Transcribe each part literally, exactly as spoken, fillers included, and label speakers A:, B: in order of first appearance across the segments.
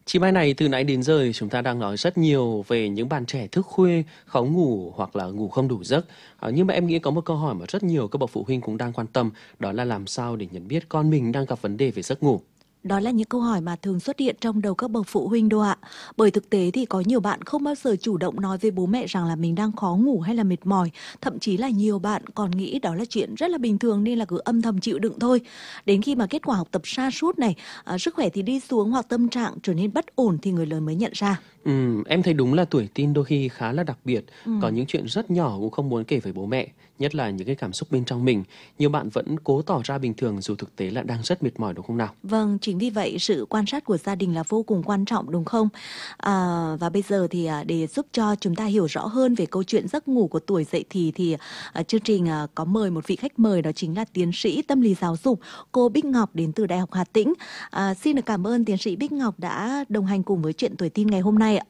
A: Chị Mai này, từ nãy đến giờ thì chúng ta đang nói rất nhiều về những bạn trẻ thức khuya, khó ngủ hoặc là ngủ không đủ giấc. À, nhưng mà em nghĩ có một câu hỏi mà rất nhiều các bậc phụ huynh cũng đang quan tâm, đó là làm sao để nhận biết con mình đang gặp vấn đề về giấc ngủ.
B: Đó là những câu hỏi mà thường xuất hiện trong đầu các bậc phụ huynh đâu ạ. Bởi thực tế thì có nhiều bạn không bao giờ chủ động nói với bố mẹ rằng là mình đang khó ngủ hay là mệt mỏi. Thậm chí là nhiều bạn còn nghĩ đó là chuyện rất là bình thường nên là cứ âm thầm chịu đựng thôi. Đến khi mà kết quả học tập sa sút này, à, sức khỏe thì đi xuống hoặc tâm trạng trở nên bất ổn thì người lớn mới nhận ra.
A: Ừm, em thấy đúng là tuổi teen đôi khi khá là đặc biệt,
B: Ừ.
A: có những chuyện rất nhỏ cũng không muốn kể với bố mẹ, nhất là những cái cảm xúc bên trong mình. Nhiều bạn vẫn cố tỏ ra bình thường dù thực tế là đang rất mệt mỏi, đúng không nào?
B: Vâng, chính vì vậy sự quan sát của gia đình là vô cùng quan trọng đúng không? À, và bây giờ thì à, để giúp cho chúng ta hiểu rõ hơn về câu chuyện giấc ngủ của tuổi dậy thì thì à, chương trình à, có mời một vị khách mời, đó chính là tiến sĩ tâm lý giáo dục cô Bích Ngọc đến từ Đại học Hà Tĩnh. À, xin được cảm ơn tiến sĩ Bích Ngọc đã đồng hành cùng với chuyện tuổi teen ngày hôm nay ạ.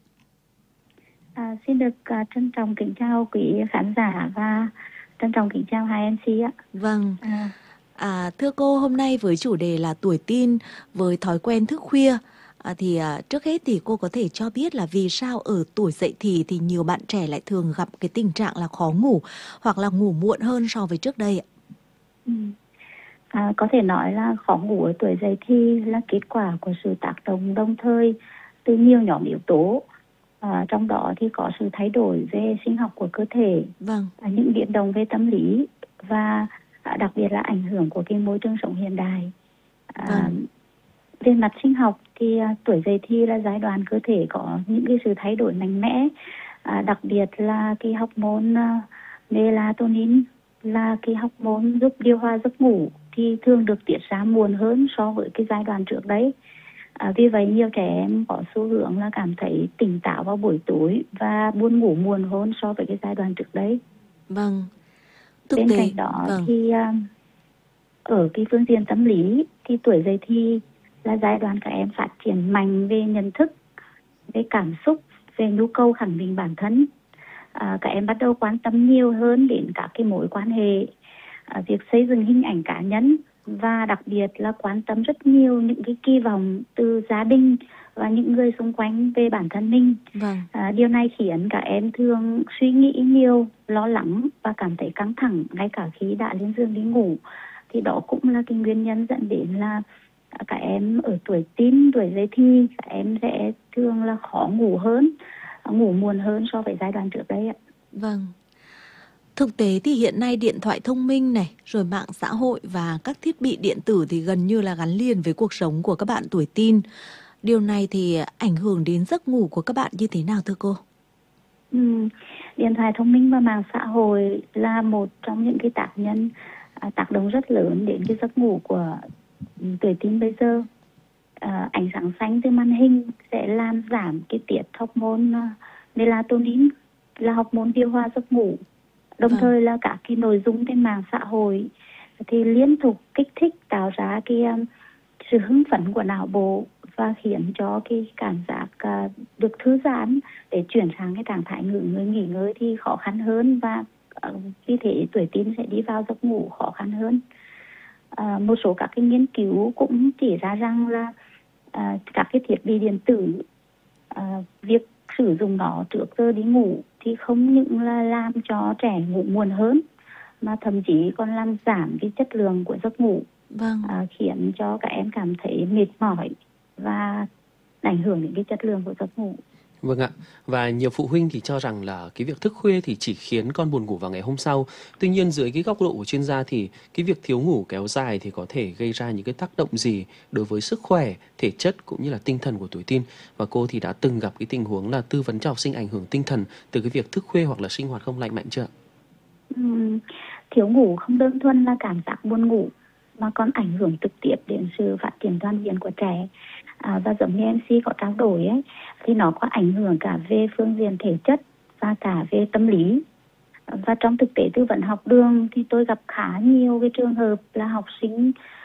C: À, xin được à, trân trọng kính chào quý khán giả và trân trọng kính chào hai em xê ạ.
B: Vâng.
C: À,
B: À, thưa cô, hôm nay với chủ đề là tuổi teen với thói quen thức khuya, à, thì à, trước hết thì cô có thể cho biết là vì sao ở tuổi dậy thì thì nhiều bạn trẻ lại thường gặp cái tình trạng là khó ngủ hoặc là ngủ muộn hơn so với trước đây ạ?
C: ừ. à, có thể nói là khó ngủ ở tuổi dậy thì là kết quả của sự tác động đồng thời từ nhiều nhóm yếu tố. À, trong đó thì có sự thay đổi về sinh học của cơ thể,
B: Vâng.
C: à, những biến động về tâm lý và à, đặc biệt là ảnh hưởng của cái môi trường sống hiện đại. À,
B: Vâng.
C: Về mặt sinh học thì à, tuổi dậy thì là giai đoạn cơ thể có những cái sự thay đổi mạnh mẽ, à, đặc biệt là cái hormone à, melatonin là cái hormone giúp điều hòa giấc ngủ thì thường được tiết ra muộn hơn so với cái giai đoạn trước đấy. À, vì vậy nhiều trẻ em có xu hướng là cảm thấy tỉnh táo vào buổi tối và buồn ngủ muộn hơn so với cái giai đoạn trước đấy.
B: Vâng. Thực
C: Bên
B: tế.
C: cạnh đó
B: Vâng.
C: thì à, ở cái phương diện tâm lý thì tuổi dậy thì là giai đoạn các em phát triển mạnh về nhận thức, về cảm xúc, về nhu cầu khẳng định bản thân. À, các em bắt đầu quan tâm nhiều hơn đến các cái mối quan hệ, à, việc xây dựng hình ảnh cá nhân và đặc biệt là quan tâm rất nhiều những cái kỳ vọng từ gia đình và những người xung quanh về bản thân mình.
B: Vâng.
C: À, điều này khiến các em thường suy nghĩ nhiều, lo lắng và cảm thấy căng thẳng ngay cả khi đã lên giường đi ngủ. Thì đó cũng là cái nguyên nhân dẫn đến là các em ở tuổi teen, tuổi dậy thì các em sẽ thường là khó ngủ hơn, ngủ muộn hơn so với giai đoạn trước đây ạ.
B: Vâng. Thực tế thì hiện nay điện thoại thông minh này, rồi mạng xã hội và các thiết bị điện tử thì gần như là gắn liền với cuộc sống của các bạn tuổi teen. Điều này thì ảnh hưởng đến giấc ngủ của các bạn như thế nào thưa cô?
C: Ừ. Điện thoại thông minh và mạng xã hội là một trong những cái tác nhân à, tác động rất lớn đến cái giấc ngủ của tuổi teen bây giờ. À, ánh sáng xanh từ màn hình sẽ làm giảm cái tiết hormone melatonin là hormone điều hòa giấc ngủ. Đồng
B: Vâng.
C: thời là các cái nội dung trên mạng xã hội thì liên tục kích thích tạo ra cái um, sự hưng phấn của não bộ và khiến cho cái cảm giác uh, được thư giãn để chuyển sang cái trạng thái ngủ người nghỉ ngơi thì khó khăn hơn và uh, vì thế tuổi teen sẽ đi vào giấc ngủ khó khăn hơn. Uh, một số các cái nghiên cứu cũng chỉ ra rằng là uh, các cái thiết bị điện tử, uh, việc sử dụng nó trước giờ đi ngủ thì không những là làm cho trẻ ngủ muộn hơn mà thậm chí còn làm giảm cái chất lượng của giấc ngủ.
B: Vâng.
C: À, khiến cho các em cảm thấy mệt mỏi và ảnh hưởng đến cái chất lượng của giấc ngủ.
A: Vâng ạ, và nhiều phụ huynh thì cho rằng là cái việc thức khuya thì chỉ khiến con buồn ngủ vào ngày hôm sau. Tuy nhiên dưới cái góc độ của chuyên gia thì cái việc thiếu ngủ kéo dài thì có thể gây ra những cái tác động gì đối với sức khỏe, thể chất cũng như là tinh thần của tuổi teen. Và cô thì đã từng gặp cái tình huống là tư vấn cho học sinh ảnh hưởng tinh thần từ cái việc thức khuya hoặc là sinh hoạt không lành mạnh chưa ạ?
C: Uhm, thiếu ngủ không đơn thuần là cảm giác buồn ngủ mà còn ảnh hưởng trực tiếp đến sự phát triển toàn diện của trẻ. À, và giống như em xê có trao đổi ấy, thì nó có ảnh hưởng cả về phương diện thể chất và cả về tâm lý. Và trong thực tế tư vấn học đường thì tôi gặp khá nhiều cái trường hợp là học sinh